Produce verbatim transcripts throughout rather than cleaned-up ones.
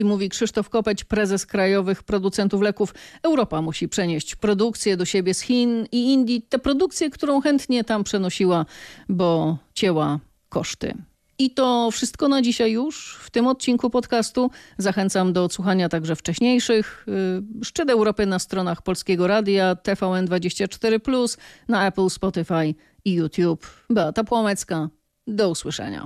I mówi Krzysztof Kopeć, prezes Krajowych Producentów Leków. Europa musi przenieść produkcję do siebie z Chin i Indii. Tę produkcję, którą chętnie tam przenosiła, bo cięła koszty. I to wszystko na dzisiaj już w tym odcinku podcastu. Zachęcam do odsłuchania także wcześniejszych. Szczyt Europy na stronach Polskiego Radia, T V N dwadzieścia cztery plus, na Apple, Spotify i YouTube. Beata Płomecka. Do usłyszenia.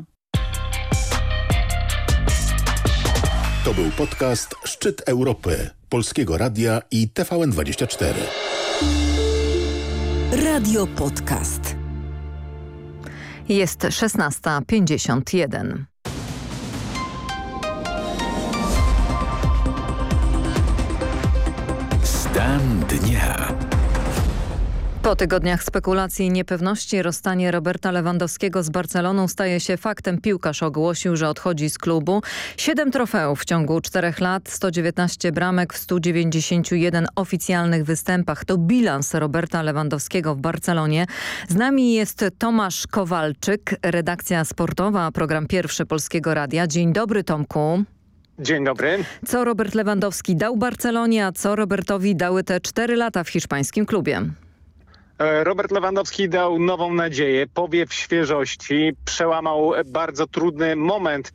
To był podcast Szczyt Europy Polskiego Radia i T V N dwadzieścia cztery. Radio Podcast. Jest szesnasta pięćdziesiąt jeden. Stan dnia. Po tygodniach spekulacji i niepewności rozstanie Roberta Lewandowskiego z Barceloną staje się faktem. Piłkarz ogłosił, że odchodzi z klubu. Siedem trofeów w ciągu czterech lat, sto dziewiętnaście bramek w stu dziewięćdziesięciu jeden oficjalnych występach. To bilans Roberta Lewandowskiego w Barcelonie. Z nami jest Tomasz Kowalczyk, redakcja sportowa, program Pierwszy Polskiego Radia. Dzień dobry, Tomku. Dzień dobry. Co Robert Lewandowski dał Barcelonie, a co Robertowi dały te cztery lata w hiszpańskim klubie? Robert Lewandowski dał nową nadzieję, powiew świeżości, przełamał bardzo trudny moment,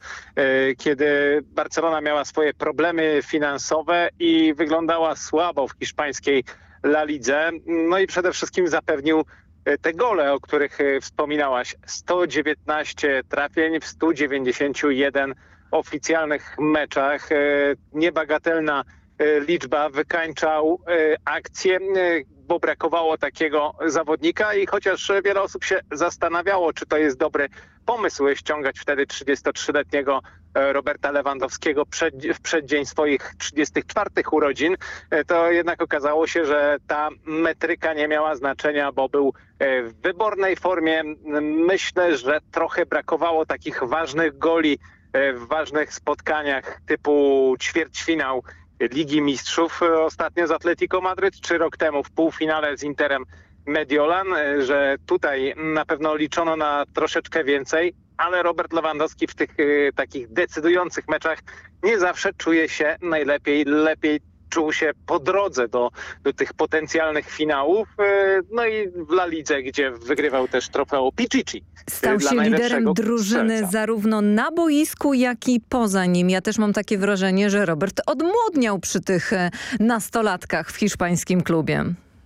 kiedy Barcelona miała swoje problemy finansowe i wyglądała słabo w hiszpańskiej La Lidze. No i przede wszystkim zapewnił te gole, o których wspominałaś. sto dziewiętnaście trafień w stu dziewięćdziesięciu jeden oficjalnych meczach. Niebagatelna liczba, wykańczał akcję, bo brakowało takiego zawodnika i chociaż wiele osób się zastanawiało, czy to jest dobry pomysł ściągać wtedy trzydziestotrzyletniego Roberta Lewandowskiego przed, w przeddzień swoich trzydziestych czwartych urodzin, to jednak okazało się, że ta metryka nie miała znaczenia, bo był w wybornej formie. Myślę, że trochę brakowało takich ważnych goli w ważnych spotkaniach typu ćwierćfinał Ligi Mistrzów ostatnio z Atletico Madryt, czy rok temu w półfinale z Interem Mediolan, że tutaj na pewno liczono na troszeczkę więcej, ale Robert Lewandowski w tych y, takich decydujących meczach nie zawsze czuje się najlepiej, lepiej czuł się po drodze do, do tych potencjalnych finałów. No i w La Lidze, gdzie wygrywał też trofeo Pichichi. Stał się liderem drużyny strzelca. Zarówno na boisku, jak i poza nim. Ja też mam takie wrażenie, że Robert odmłodniał przy tych nastolatkach w hiszpańskim klubie.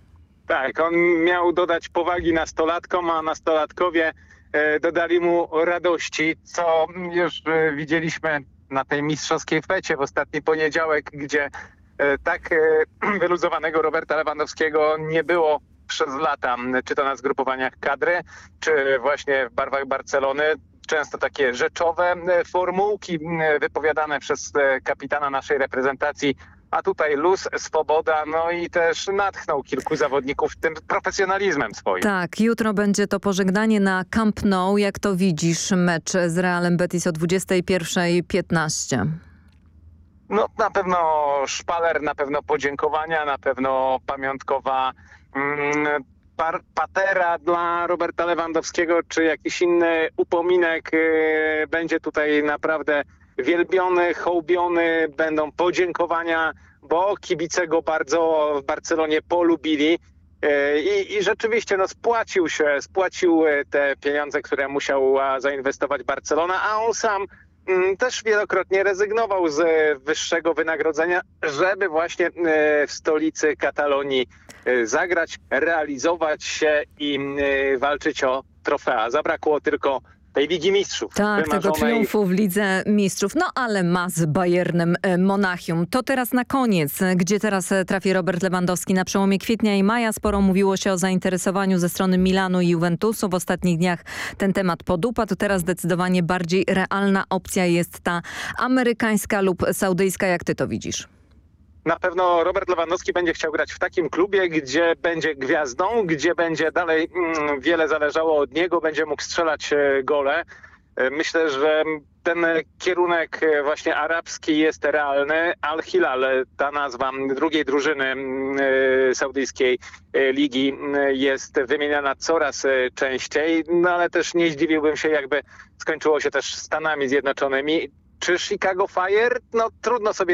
Tak, on miał dodać powagi nastolatkom, a nastolatkowie dodali mu radości, co już widzieliśmy na tej mistrzowskiej fecie w ostatni poniedziałek, gdzie tak wyluzowanego Roberta Lewandowskiego nie było przez lata, czy to na zgrupowaniach kadry, czy właśnie w barwach Barcelony. Często takie rzeczowe formułki wypowiadane przez kapitana naszej reprezentacji, a tutaj luz, swoboda, no i też natchnął kilku zawodników tym profesjonalizmem swoim. Tak, jutro będzie to pożegnanie na Camp Nou. Jak to widzisz, mecz z Realem Betis o dwudziestej pierwszej piętnaście? No na pewno szpaler, na pewno podziękowania, na pewno pamiątkowa mm, par, patera dla Roberta Lewandowskiego, czy jakiś inny upominek yy, będzie tutaj naprawdę wielbiony, hołbiony, będą podziękowania, bo kibice go bardzo w Barcelonie polubili yy, i, i rzeczywiście no, spłacił się, spłacił te pieniądze, które musiała zainwestować Barcelona, a on sam też wielokrotnie rezygnował z wyższego wynagrodzenia, żeby właśnie w stolicy Katalonii zagrać, realizować się i walczyć o trofea. Zabrakło tylko tej Ligi Mistrzów. Tak, wymarzonej... tego triumfu w Lidze Mistrzów. No ale ma z Bayernem Monachium. To teraz na koniec. Gdzie teraz trafi Robert Lewandowski? Na przełomie kwietnia i maja sporo mówiło się o zainteresowaniu ze strony Milanu i Juventusu. W ostatnich dniach ten temat podupadł. Teraz zdecydowanie bardziej realna opcja jest ta amerykańska lub saudyjska. Jak ty to widzisz? Na pewno Robert Lewandowski będzie chciał grać w takim klubie, gdzie będzie gwiazdą, gdzie będzie dalej mm, wiele zależało od niego, będzie mógł strzelać e, gole. E, myślę, że ten kierunek właśnie arabski jest realny. Al-Hilal, ta nazwa drugiej drużyny e, saudyjskiej e, ligi e, jest wymieniana coraz e, częściej, no ale też nie zdziwiłbym się, jakby skończyło się też Stanami Zjednoczonymi. Czy Chicago Fire? No trudno sobie